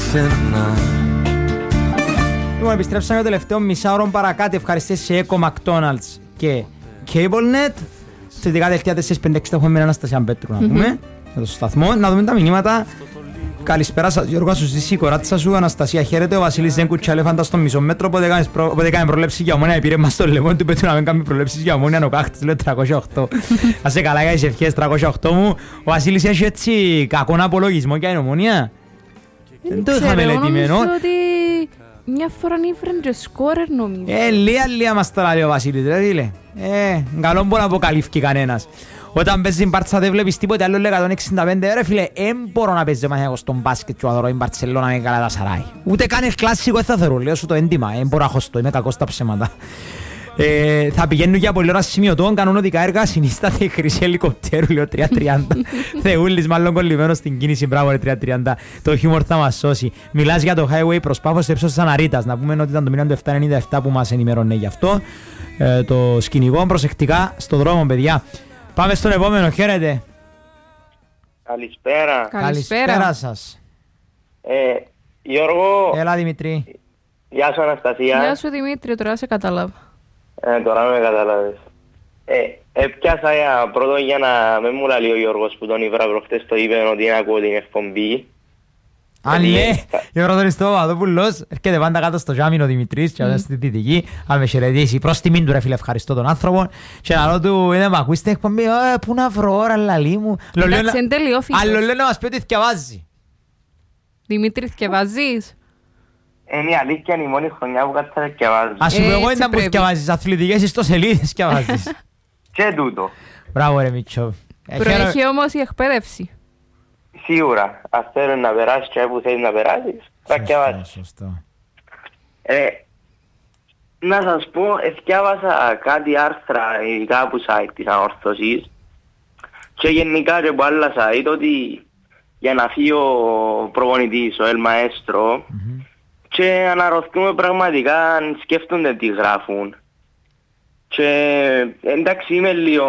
πουθενά. Λοιπόν, επιστρέψαμε το τελευταίο μισάωρο παρακάτω. Ευχαριστές σε Eco McDonald's και CableNet. Θετικά δελτία 4-5-6 έχουμε με Αναστασία Πέτρου να πούμε. Για το σταθμό. Να δούμε τα μηνύματα. Καλησπέρα σας, Γιώργο, σου ζήσει η κοράτσα σου. Αναστασία, χαίρετε. Ο Βασίλης δεν κουτσά ελέφαντα στο μισό μέτρο. Οπότε κάνει προλέψη για Ομόνια. Πήρε μας στο λεμόν του Πέτρου να μην κάνει προλέψεις για Ομόνια. Ο Κάχτης λέει 308. Ας σε καλά για τις ευχές 308 μου. Ο Βασίλης έχει έτσι κακόν απολογισμό για την Ομόνια. Δεν το είχα μελετημένο. Νομίζω ότι μια φορά ήφεραν και σκόρερ νομίζω. Λία μας τώρα λέει ο Βασίλης ρε φίλε. Καλό μπορεί να αποκαλύφει κανένας. Όταν παίζει η Μπάρτσα δεν βλέπεις τίποτε άλλο λέει 165 ρε φίλε. Εν μπορώ να παίζει μαθαίνω στον μπάσκετ και ο αδωρό η Μπαρτσελώνα με Γαλατασαράι. Ούτε καν κλάσικο θα θεωρώ, λέω σου το έντιμα. Εν μπορώ να χωστώ, είμαι κακός στα ψέματα. Θα πηγαίνουν για πολλή ώρα σημειωτών, κάνουν οδικά έργα, συνίσταται η χρυσή ελικοπτέρου, λέω 330. Θεούλης μάλλον κολλημένος στην κίνηση, μπράβο ρε 330. Το χιούμορ θα μας σώσει. Μιλάς για το highway προς Πάφο στο ύψος της Αναρίτας. Να πούμε ότι ήταν το μήνα του 797 που μας ενημερώνε γι' αυτό. Το σκηνικό, προσεκτικά στο δρόμο παιδιά. Πάμε στον επόμενο, χαίρετε. Καλησπέρα. Καλησπέρα σας. Γιώργο. Έλα Δημητρή. Γεια σου Αναστασία. Γεια σου Δημήτρη, τώρα σε κατάλαβα. Τώρα με καταλάβες. Έπιασα πρώτον για να με μου λέει ο Γιώργος που τον ήβρα προχτές το είπε ότι είναι ακούω την εκπομπή. Αν ναι, Γιώργο τον Παπαδόπουλος, έρχεται πάντα κάτω στο τζάμιν ο Δημητρής και όταν στη Δυτική, αν με χαιρετήσει, προς τιμήν του ρε φίλε, ευχαριστώ τον άνθρωπο και να λέω του, δεν με ακούεις την εκπομπή, πού να βρω ώρα λαλί μου. Εντάξει, είναι τελειόφυτος. Άλλο λέω να μας πει ότι θκιαβάζει. Δημήτρη, θκιαβάζεις? Είναι η αλήθεια, είναι η μόνη χρονιά που κάτσα θκιαβάζω. Ας σου πω εγώ ήταν που θκιαβάζεις, αθλητικές ιστοσελίδες θκιαβάζεις. Και τούτο. Μπράβο ρε Μίτσο. Προέχει όμως η εκπαίδευση. Σίγουρα, αν θέλω να περάσεις και που θέλεις να περάσεις, θα θκιαβάζεις. Σωστό. Να σας πω, θκιάβασα κάτι άρθρα, ειδικά από site της ανόρθωσης και γενικά και από άλλα site ότι για να φύγει ο προπονητής, ο El Maestro, και αναρωτηθούμε πραγματικά αν σκέφτονται τι γράφουν. Και εντάξει είμαι λίγο,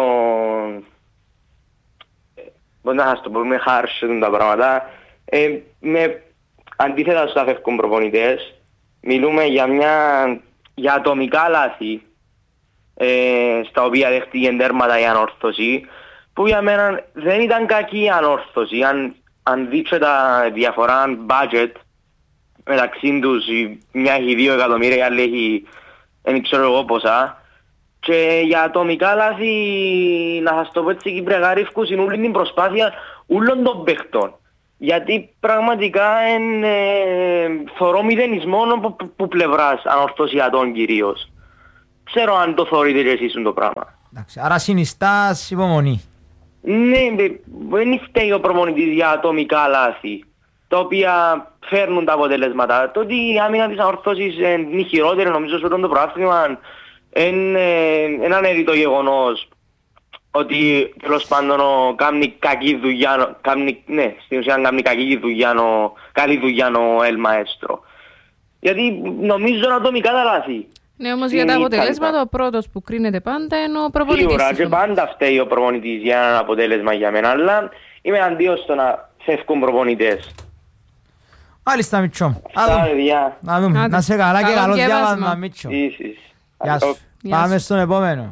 πώς να σας το πω, με harsh τα πράγματα. Αντίθετα στους αφεύκουν προπονητές, μιλούμε για ατομικά λάθη, στα οποία δέχτηκε τέρματα η ανόρθωση, που για μένα δεν ήταν κακή η ανόρθωση. Αν δείξε τα διαφορά budget μεταξύ τους, μια έχει 2 εκατομμύρια, η άλλη έχει δεν ξέρω εγώ πόσα, και για ατομικά λάθη, να σας το πω έτσι, Κυπριακά ρίφκουν όλη την προσπάθεια όλων των παίχτων. Γιατί πραγματικά θωρώ μηδενισμό που πλευράς ανορθωσιατών κυρίως. Ξέρω αν το θεωρείτε και εσείς το πράγμα. Άρα συνιστάς υπομονή. Ναι, δεν φταίει ο προπονητής για ατομικά λάθη, τα οποία φέρνουν τα αποτελέσματα. Το ότι η άμυνα της ανορθώσης είναι χειρότερη, νομίζω σε το πρόθυμα, είναι ανέρητο γεγονός ότι τέλος πάντων κάνει κακή δουλειά, ναι, στην ουσία κάνει καλή δουλειά ο El Maestro. Γιατί νομίζω είναι ατομικά τα λάθη. Ναι, όμως για τα αποτελέσματα ο πρώτος που κρίνεται πάντα είναι ο προπονητής. Σίγουρα και πάντα φταίει ο προπονητής για ένα αποτέλεσμα για μένα, αλλά είμαι αντίος στο να φεύγουν προπονητές. Μάλιστα Μίτσο. Να δούμε. Να σε καλά και καλό διάβασμα Μίτσο. Γεια σου. Πάμε στον επόμενο.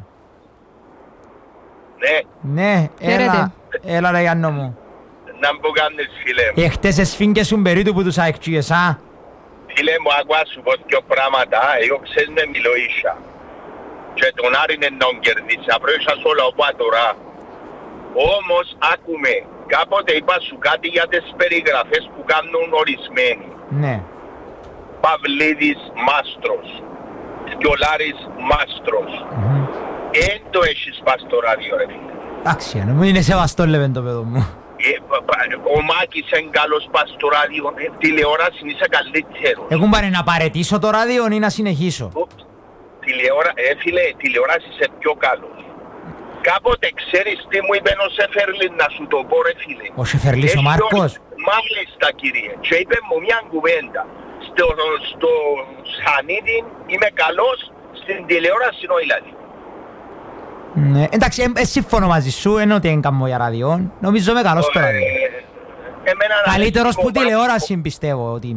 Ναι, έλα ρε Γιάννο μου. Να μου κάνεις φίλε μου. Εχτες εσφίγγεσουν περίπου που τους αεκτζίες, α. Φίλε μου, άκουα σου πω δυο πράγματα, εγώ ξέρεις με μιλοίσια. Και τον Άρη είναι να κερδίσει, απρόησας όλα όπα τώρα. Όμως, άκουμε, κάποτε είπα σου κάτι για τις περιγραφές που κάνουν ορισμένοι. Ναι. Παυλίδης Μάστρος, Σκιολάρης Μάστρος. Εν το έχεις πας στο ράδιο ρε φίλε. Εντάξει, μου είναι σεβαστό λέμε το παιδό μου. Ο Μάκης είναι καλός πας στο ράδιο, τηλεόραση είσαι καλύτερος. Έχουν πάρει να παραιτήσω το ράδιο ή να συνεχίσω. Φίλε, τηλεόραση είσαι πιο καλός. Κάποτε ξέρεις τι μου είπε ο Σεφερλίν, να σου το πω ρε φίλε. Ο Σεφερλής ο Μάρκος. Μάλιστα κύριε, και είπε μου μια κουβέντα. Στο Σανίδιν είμαι καλός, στην τηλεόραση είναι ο Ιλάδη. Ναι, εντάξει, συμφωνώ μαζί σου, ενώ ότι είναι καμό για ραδιό. Νομίζω είμαι καλός στο ράδιο. Καλύτερος που τηλεόραση πιστεύω ότι είμαι.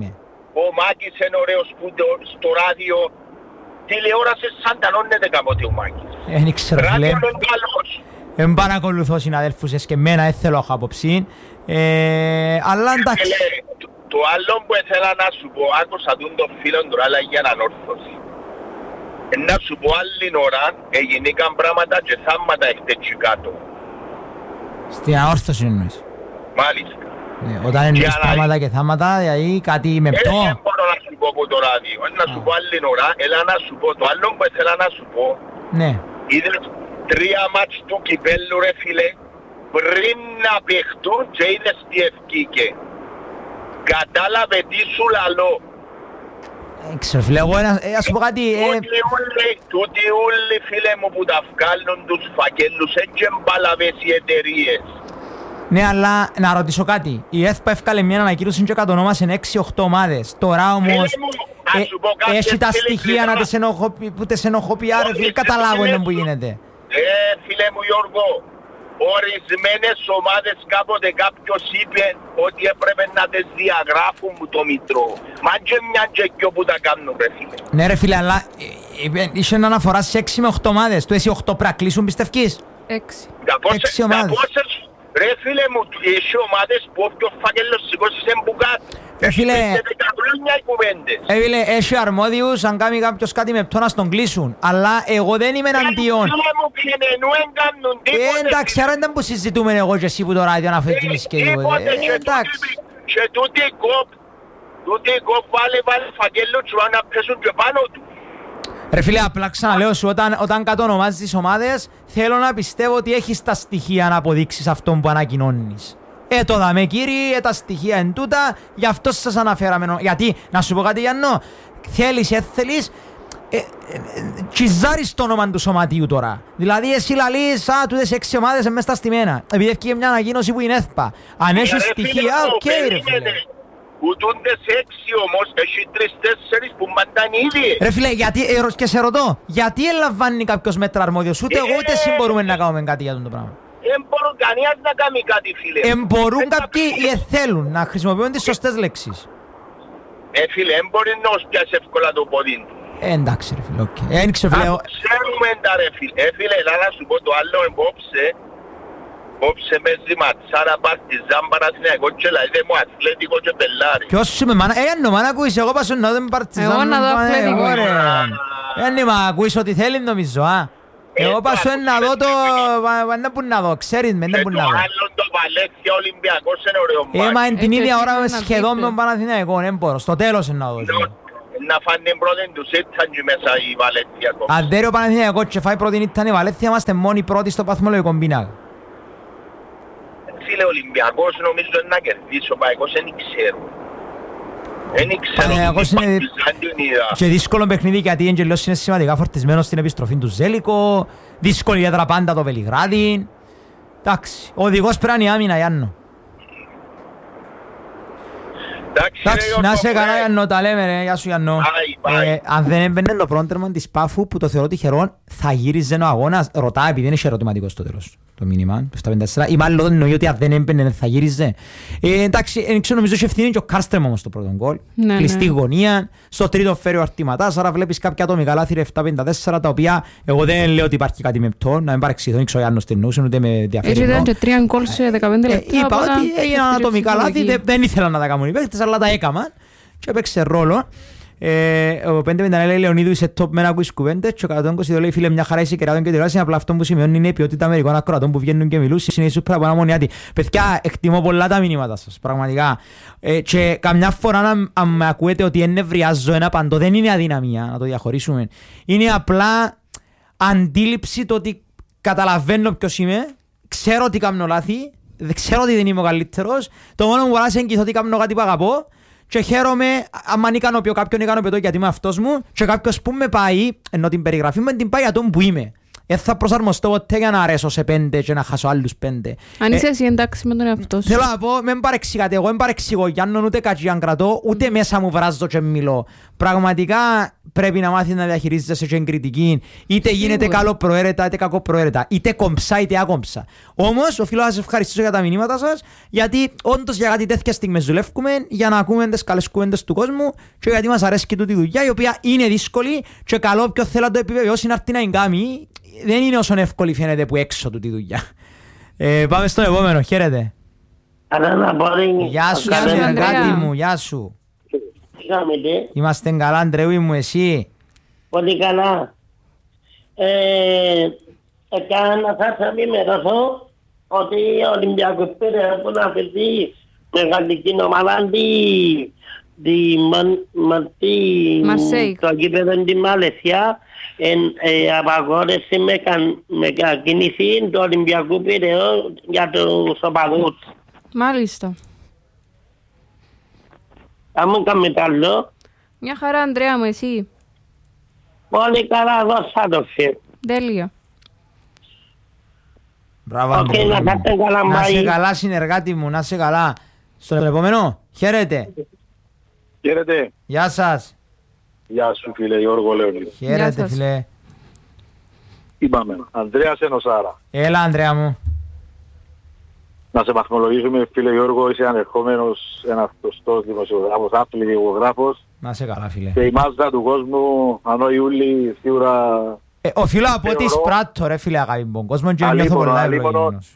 ο Μάκης είναι ωραίος που στο ράδιο τηλεόραση σαντανώνεται κάποτε ο Μάκης. Δεν ξέρω φίλε. Ράδιο είναι καλός. Δεν παρακολουθώ συναδέλφους και εμένα δεν θέλω άποψη. Αλλά εντάξει. Το άλλο που ήθελα να σου πω, άκουσα τον φίλο τώρα αλλά για ανόρθωση. Να σου πω άλλη ώρα, έγινηκαν πράγματα και θάματα έχετε κάτω. Στην ανόρθωση εννοείς. Μάλιστα. Όταν εννοείς πράγματα και θάματα, δηλαδή κάτι με πτώ. Δεν μπορώ να σου πω από το ράδιο. Να σου πω άλλη ώρα, έλα να σου πω. Το άλλο που ήθελα να σου πω, ναι. είδες 3 μάτς του κυπέλλου ρε φίλε, πριν να παιχτούν και είδες τι ευκήκε. Κατάλαβε τι σου λαλώ. Ξέρω φίλε, εγώ να σου πω κάτι. Τούτοι όλοι φίλε μου που τα βγάλουν τους φακέλους έτσι εμπαλαβές οι εταιρείες. Ναι, αλλά να ρωτήσω κάτι. Η ΕΘΠΑ έφκαλε μια ανακοίνωση και κατονόμασε 6-8 ομάδες. Τώρα όμως έχει τα στοιχεία που τις ενοχοποιεί, άρα φίλε καταλάβω που γίνεται. Φίλε μου Γιώργο, ορισμένες ομάδες κάποτε κάποιος είπε ότι έπρεπε να τις διαγράφουν το μητρό. Μα και μια τζεκιό που τα κάνουν ρε φίλε. Ναι ρε φίλε, αλλά είσαι να αναφορά σε 6 με 8 ομάδες. Του εσύ 8 πρέπει να κλείσουν πιστεύκεις? 6 ομάδες. Ρε φίλε μου, έχει ομάδες που όποιος φάκελος σηκώσεις εμπουκάτ. Φίλε, έχει αρμόδιους, αν κάνει κάποιος κάτι με πτώνα στον κλείσουν. Αλλά εγώ δεν είμαι εναντίον. Εντάξει, άρα δεν που συζητούμε εγώ και εσύ που το ράδιο να φεύγεις και τίποτε. Εντάξει. Και τούτοι κοπ βάλε φακέλους σου να πέσουν και πάνω του. Ρε φίλε, απλά ξαναλέω σου, όταν κατονομάζεις τις ομάδες, θέλω να πιστεύω ότι έχεις τα στοιχεία να αποδείξεις αυτόν που ανακοινώνεις. Το δαμε κύριοι, τα στοιχεία εν τούτα, γι' αυτό σας αναφέραμε. Γιατί, να σου πω κάτι Γιάννο, θέλεις, τσιζάρεις το όνομα του σωματείου τώρα. Δηλαδή εσύ λαλείς, τούτες 6 ομάδες μες στα στημένα. Επειδή έφυγε μια ανακοίνωση που είναι ΕΘΠΑ. Αν έχεις στοιχεία, οκ ρε φίλε. Ούτούντες 6 όμως, έχει 3-4 που μαντάνε ήδη. Ρε φίλε, και σε ρωτώ, γιατί ελαμβάνει κάποιος μέτρα αρμόδιος, ούτε εγώ ούτε εσύ μπορούμε να κάνουμε κάτι για αυτό το πράγμα. Δεν μπορούν κανένας να κάνει κάτι φίλε. Μπορούν κάποιοι ή θέλουν να χρησιμοποιούν τις σωστές λέξεις. Φίλε, δεν μπορεί να πιάσει εύκολα το πόδι του. Εντάξει ρε φίλε, οκ. Ξέρουμε τα ρε φίλε. Φίλε, να σου πω το άλλο Όψε παίζει ματσάρα Παρτιζάν Παναθηναϊκό και λαίδε μου αθλέτικο και πελάρι. Ποιος σου με μάνα, να μ' ακούεις, εγώ πάσω να δω με Παρτιζάν. Εγώ να δω αθλέτικο. Να μ' ακούεις ότι θέλει νομίζω, εγώ πάσω να δω το, δεν που να δω, ξέρεις με, δεν που να δω. Και το άλλο το Βαλένθια Ολυμπιακός είναι ωραίο μάτι. Μα είναι την ίδια ώρα σχεδόν με τον Παναθηναϊκό, δεν μπορώ, στο τέλος να δω. Να φάνε την πρώτη τους ήταν και μέσα η Βαλένθια. Αν δεν ο Παναθηναϊκός και φάει πρώτη ήταν η Βαλένθια, είμαστε μόνοι πρώτοι στο βαθμολογικό πίνακα. Φίλε, Ολυμπιακός νομίζω να κερδίσει, ο Παϊκός δεν ξέρω. Και δύσκολο παιχνίδι γιατί η Αγγελός είναι σημαντικά φορτισμένος στην επιστροφή του Ζέλικο. Δύσκολη έδρα πάντα το Βελιγράδι. Εντάξει, ο οδηγός πρέπει να είναι η άμυνα Γιάννο. Εντάξει, να σε καλά Γιάννο, τα λέμε ρε, γεια σου Γιάννο. Αν δεν έμπαινε το πρόντερμα της Πάφου που το θεωρώ τυχερό, θα γύριζε ο αγώνας. Ρωτά επειδή είναι ερωτηματικό στο τέλος το μήνυμα του 754 ή μάλλον εννοεί ότι αν δεν έμπαινε θα γύριζε. Εντάξει, νομίζω ότι ευθύνει και ο Κάρστρεμ όμως το πρώτο γκολ. Κλειστή γωνία, στο τρίτο φέρει ο Αρτηματάς, άρα βλέπεις κάποια ατομικά λάθη ρε 754 τα οποία εγώ δεν λέω ότι υπάρχει κάτι με πτώ, να μην παρεξηγηθώ, δεν ξέρω αν στην νούσουν ούτε με διαφέρει. Ήταν και 3 γκολ σε 15 λεπτά. Είπα ότι έγιναν ατομικά λάθη, δεν ήθελαν να τα κάνουν οι παίκτες, αλλά τα έκαναν και έπαιξε ρόλο. Ο 5-5 λέει Λεωνίδου είσαι top με να ακούεις κουβέντες και ο 120 λέει φίλε μια χαρά είσαι κεράτων και τηλεόραση, απλά αυτό που σημειώνει είναι η ποιότητα Αμερικών ακροατών που βγαίνουν και μιλούν συνήθως πέρα από ένα μονιάτη. Παιδιά, εκτιμώ πολλά τα μηνύματα σας, πραγματικά. Και καμιά φορά αν με ακούετε ότι ενευριάζω ένα παντό, δεν είναι αδυναμία να το διαχωρίσουμε. Είναι απλά αντίληψη το ότι καταλαβαίνω ποιος είμαι, ξέρω ότι κάνω λάθη, ξέρω ότι δεν είμαι ο καλύτερος, το μόνο που μπορώ να σε εγγυηθώ ότι κάνω κάτι που αγαπώ. Και χαίρομαι, αν ικανοποιώ κάποιον ικανοποιώ γιατί είμαι αυτός μου και κάποιος που με πάει, ενώ την περιγραφή με την πάει για τον που είμαι. Θα προσαρμοστώ ποτέ για να αρέσω σε 5 και να χάσω άλλους 5. Αν είσαι εσύ εντάξει με τον εαυτό σου. Θέλω να πω, μην παρεξηγάτε, εγώ δεν παρεξηγώ Γιάννον ούτε κατσιάν κρατώ, ούτε μέσα μου βράζω και μιλώ. Πραγματικά πρέπει να μάθεις να διαχειρίζεσαι και κριτική, είτε γίνεται καλοπροαίρετα είτε κακοπροαίρετα, είτε κομψά είτε άκομψα. Όμως, οφείλω να σας ευχαριστήσω για τα μηνύματα σας, γιατί όντως για κάτι τέτοια στιγμές δουλεύουμε, για να ακούμε τις καλές κουβέντες του κόσμου και γιατί μας αρέσει και τούτη δουλειά, η οποία είναι δύσκολη και καλό όποιος θέλει να το επιβεβαιώσει να έρθει να εγκάμει. Δεν είναι όσο εύκολη φαίνεται που έξω τούτη δουλειά. Πάμε στο επόμενο, χαίρετε. Γεια σου, συνεργάτη μου, γεια σου. Είμαστε καλά, Αντρεούι μου, εσύ? Πολύ καλά. Έκανα θα ενημερώσω ότι ο Ολυμπιακός Πειραιά που να φερθεί μεγαλική ομάδα το γήπεδο τη Μαλαισία απαγόρευσε με κίνηση του Ολυμπιακού Πειραιά για τους οπαδούς. Μάλιστα. Θα μου κάνουμε το άλλο. Μια χαρά, Ανδρέα μου, εσύ? Πολύ καλά, δώσα το φιέ. Τέλεια. Μπράβο, να είσαι καλά, συνεργάτη μου, να είσαι καλά. Στον επόμενο, χαίρετε. Χαίρετε. Γεια σας. Γεια σου φίλε, Γιώργο Λέωνη. Χαίρετε φίλε. Είπαμε, Ανδρέας Ενωσάρα. Έλα, Ανδρέα μου. Να σε βαθμολογήσουμε φίλε Γιώργο, είσαι ανερχόμενος ένας σωστός δημοσιογράφος, αθλητικογράφος. Να είσαι καλά φίλε. Και η μάζα του κόσμου, ανώ Ιούλη, σίγουρα... Οφείλω από ότι εισπράττω ρε φίλε αγαπητόν κόσμο και νιώθω πολλά ευλογημένος.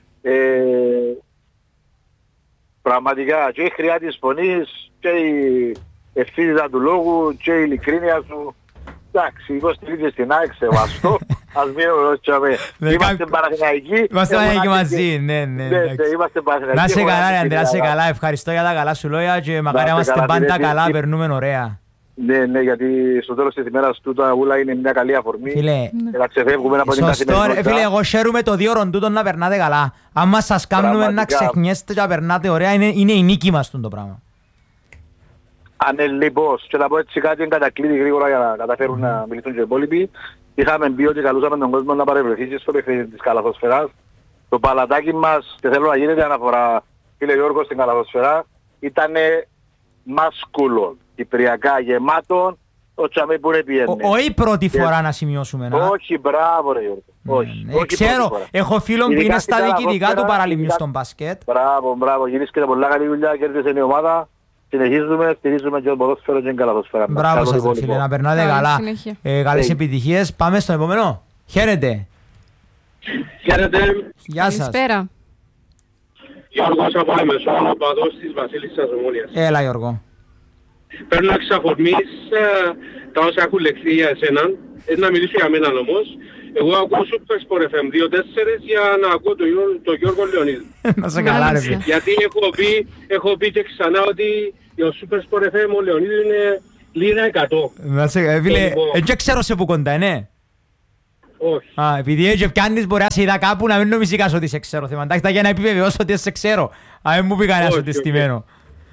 Πραγματικά και η χρειά της φωνής και η ευθύτητα του λόγου και η ειλικρίνεια σου. Εντάξει, υποστηρίζεις στην ΑΕΚ, σεβαστό. Ας μείνουμε ως τσάμε. Είμαστε Παναθηναϊκοί. Είμαστε Παναθηναϊκοί μαζί, ναι. Είμαστε Παναθηναϊκοί. Να σε καλά ρε Ανδρέα, να σε καλά. Ευχαριστώ για τα καλά σου λόγια και μακάρι είμαστε πάντα καλά, περνούμε ωραία. Ναι, γιατί στο τέλος της ημέρας τούτα ούλα είναι μια καλή αφορμή και να ξεφεύγουμε από την καθημερινότητα. Φίλε, εγώ χαίρομαι το 2 ώρων τούτον να περνάτε καλά. Άμα σας κάνουμε να ξεχνιέστε και να περνάτε ωραία, είναι η νίκη μας το πράγμα. Ανελειπώς, και θα πω έτσι κάτι κατακλείδη γρήγορα για να καταφέρουν να μιλήσουν και οι υπόλοιποι. Είχαμε πει ότι καλούσαμε τον κόσμο να παρευρεθεί στο παιχνίδι της καλαθοσφαιράς. Το παλατάκι μας, και θέλω να γίνεται αναφορά, φίλε Γιώργο, στην καλαθοσφαιρά, ήταν μασκούλων, κυπριακά γεμάτων, το τσαμί που είναι όχι πρώτη φορά να σημειώσουμε. Όχι, μπράβο ρε Γιώργο. Όχι, ξέρω, έχω φίλον που είναι στα διοικητικά του παραλιμνίου στον μπάσκετ. Μπράβο, γυρίσκεται πολλά καλή δουλειά, κέρδισε η ομάδα. Συνεχίζουμε, στηρίζουμε και το ποδόσφαιρο και την καλαθόσφαιρα. Μπράβο σας φίλε, να περνάτε καλά. Καλές επιτυχίες. Πάμε στο επόμενο. Χαίρετε. Χαίρετε. Γεια σας. Καλησπέρα. Γιώργος από Αμεσόν, οπαδός της Βασίλισσας Ομόνιας. Έλα Γιώργο. Παίρνω εξ αφορμής τα όσα έχουν λεχθεί για εσέναν. Να μιλήσω για μένα όμως. Εγώ ακούω Super Sport FM 2-4 για να ακούω τον Γιώργο Λεωνίδη. Να σε καλά ρε φίλε. Γιατί έχω πει και ξανά ότι ο Super Sport FM ο Λεωνίδη είναι λίρα 100. Να σε φίλε, δεν ξέρω σε που κοντά, ναι. Όχι. Επειδή έτσι πιάνεις μπορεί να σε είδα κάπου να μην νομίζεις ότι σε ξέρω θέμα. Εντάξει, για να επιβεβαιώσω ότι σε ξέρω. Αν δεν μου πει κανένας ότι στημένο.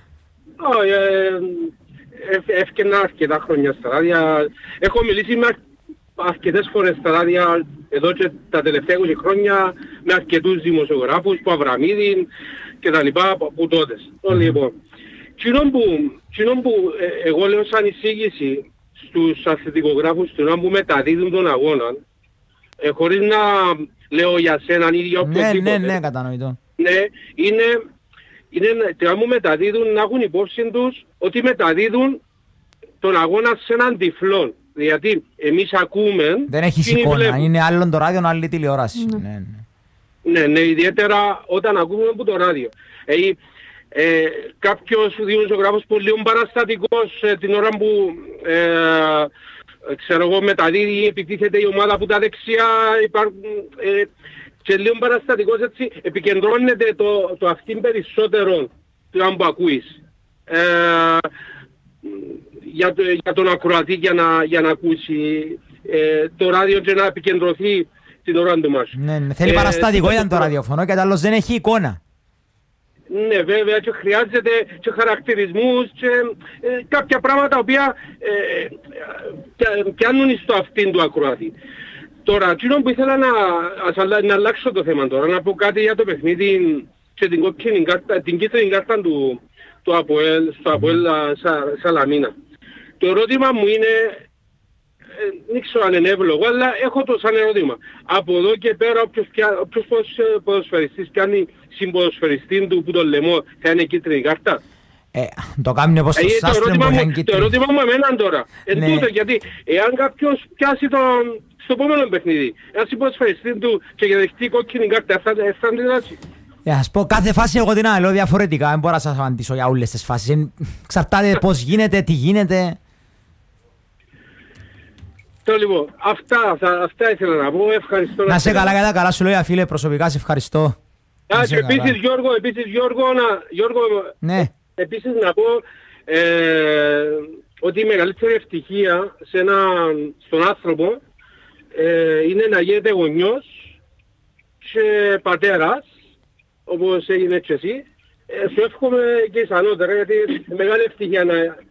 Έφκαινα αρκετά χρόνια στα ράδια. Έχω μιλήσει με αρκετές φορές στα ράδια εδώ και τα τελευταία 20 χρόνια με αρκετούς δημοσιογράφους που Αβραμίδη και τα λοιπά από τότε. Λοιπόν, κοινό που εγώ λέω σαν εισήγηση στους αθλητικογράφους που μεταδίδουν τον αγώνα, χωρίς να λέω για σέναν ή για οποιοδήποτε. Ναι, κατανοητό. Ναι, είναι να μου μεταδίδουν να έχουν υπόψη τους ότι μεταδίδουν τον αγώνα σε έναν τυφλόν. Γιατί εμείς ακούμε... Δεν έχεις εικόνα, είναι άλλον το ράδιο, άλλη τηλεόραση. Ναι, ιδιαίτερα όταν ακούμε από το ράδιο. Κάποιος δημοσιογράφος πολύ παραστατικός την ώρα που ξέρω εγώ μεταδίδει, επιτίθεται η ομάδα που τα δεξιά υπάρχουν και λίγο παραστατικός έτσι επικεντρώνεται το αυτήν περισσότερο το που ακούεις για τον ακροατή για να ακούσει το ράδιο και να επικεντρωθεί την ώρα του μας. Ναι, θέλει παραστατικό ήταν το ραδιοφωνό και άλλος δεν έχει εικόνα. Ναι, βέβαια, και χρειάζεται και χαρακτηρισμούς και κάποια πράγματα τα οποία πιάνουν στο αυτήν του ακροατή. Τώρα, εκείνο που ήθελα να αλλάξω το θέμα τώρα, να πω κάτι για το παιχνίδι και την κίτρινη κάρτα του ΑΠΟΕΛ στο ΑΠΟΕΛ Σαλαμίνα. Το ερώτημα μου είναι δεν ξέρω αν είναι εύλογο, αλλά έχω το σαν ερώτημα. Από εδώ και πέρα όποιος ποδοσφαιριστής κάνει συμποδοσφαιριστή του που τον λαιμό θα είναι κίτρινη κάρτα. Το κάνουν όπως το Σάστρε μπορεί να είναι κίτρινη. Το ερώτημα μου εμένα τώρα. Τούτο, γιατί εάν κάποιος πιάσει στο επόμενο παιχνίδι, ένα συμποδοσφαιριστή του και δεχτεί κόκκινη κάρτα, θα αντιδράσει. Ας πω, κάθε φάση εγώ την λέω διαφορετικά, δεν μπορώ να σας απαντήσω για όλες τις φάσεις. Εξαρτάται πώς γίνεται, τι γίνεται. Το λοιπόν, αυτά ήθελα να πω, ευχαριστώ. Να σε καλά, καλά σου λέω φίλε, προσωπικά σε ευχαριστώ. Και επίσης Γιώργο, ναι. Επίσης να πω ότι η μεγαλύτερη ευτυχία στον άνθρωπο είναι να γίνεται γονιός και πατέρας, όπως έγινε και εσύ. Σου εύχομαι και ισανότερα, γιατί μεγάλη ευτυχία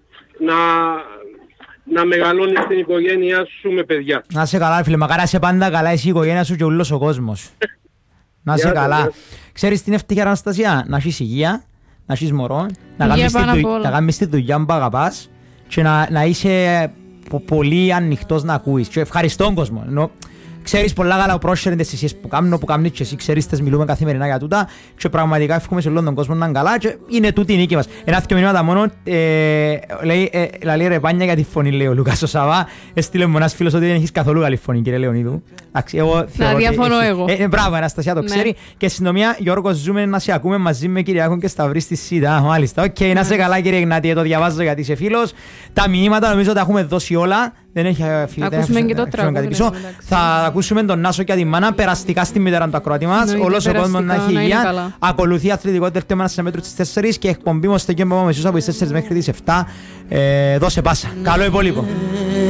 να μεγαλώνεις την οικογένειά σου με παιδιά. Να είσαι καλά φίλε, μακάρι είσαι πάντα καλά εσύ η οικογένεια σου και όλος ο κόσμος. Να είσαι καλά. Ξέρεις την ευτυχία Αναστασία, να έχεις υγεία, να έχεις μωρό, να κάνεις τη δουλειά που αγαπάς και να είσαι πολύ ανοιχτός να ακούεις. Και ευχαριστώ τον κόσμο. Ξέρεις πολλά καλά πρόσχερες τις εσείς που κάνεις και εσύ ξέρεις τις μιλούμε καθημερινά για τούτα και πραγματικά εύχομαι σε όλον τον κόσμο να είναι καλά και είναι τούτη η νίκη μας. Ένα-δυο μηνύματα μόνο, λέει ρε πάνια για τη φωνή, λέει ο Λουκάς ο Σαββά, έστειλε μου ένας φίλος ότι δεν έχεις καθόλου καλή φωνή κύριε Λεωνίδου. Να διαφωνώ εγώ. Μπράβο Αναστασία το ξέρει και συντομία Γιώργο ζούμε να σε ακούμε μαζί με Κυριάκον και Σταυρή στη ΣΥΤΑ. Μάλιστα, οκ, να σε καλά κύριε Γνάτιε, το διαβάζω γιατί είσαι φίλος. Τα μηνύματα νομίζω τα έχουμε δώσει όλα. Δεν έχει ακούσουμε και το τραγούδι. Θα ακούσουμε τον Νάσο και τη Μάνα περαστικά στη μητέρα του ακροατή μας. Όλος ο κόσμος να έχει υγεία. Ακολουθεί αθλητικό τερτέμα σε μέτρο στις 4 και εκπομπή μας στο κέμπο μεσούς από τις 4 μέχρι τις 7. Δώσε πάσα. Καλό υπόλοιπο.